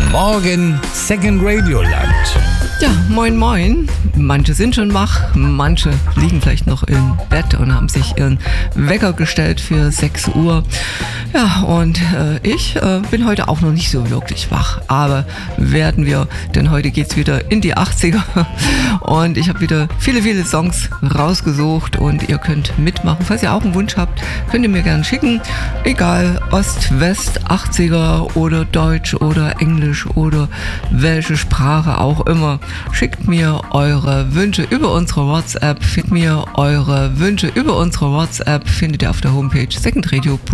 Morgen Second Radio Land. Ja, moin moin. Manche sind schon wach, manche liegen vielleicht noch im Bett und haben sich ihren Wecker gestellt für 6 Uhr. Ja, und ich bin heute auch noch nicht so wirklich wach, aber werden wir, denn heute geht's wieder in die 80er und ich habe wieder viele Songs rausgesucht und ihr könnt mitmachen. Falls ihr auch einen Wunsch habt, könnt ihr mir gerne schicken, egal Ost, West, 80er oder Deutsch oder Englisch oder welche Sprache auch immer. Schickt mir eure Wünsche über unsere WhatsApp, findet ihr auf der Homepage secondradio.de.